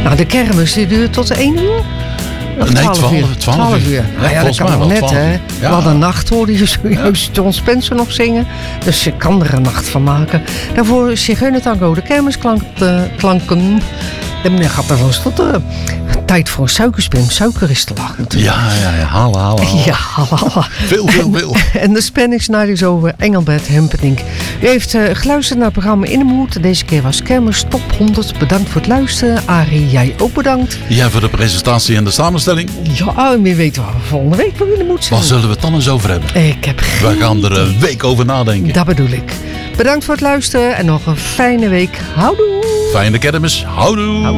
Nou, de kermis die duurt tot 1 uur? Of Nee, 12 uur. Nou ja, dat kan wel net, hè. Ja. We hadden een nacht, hoorde je zojuist John Spencer nog zingen. Dus je kan er een nacht van maken. Daarvoor Zigeunertango, de kermisklanken. En meneer gaat er vast tot tijd voor een suikerspin. Suiker is te laag natuurlijk. Ja. Halen. Ja, halen. Veel. En de spanning is over Engelbert Humperdinck. U heeft geluisterd naar het programma In de Moed. Deze keer was Kermis Top 100. Bedankt voor het luisteren. Arie, jij ook bedankt. Ja, voor de presentatie en de samenstelling. Ja, en wie weet waar we volgende week weer in de moed zijn. Waar zullen we het dan eens over hebben? Ik heb geen We gaan er een week over nadenken. Dat bedoel ik. Bedankt voor het luisteren en nog een fijne week. Houdoe! Fijne kermis. Houdoe!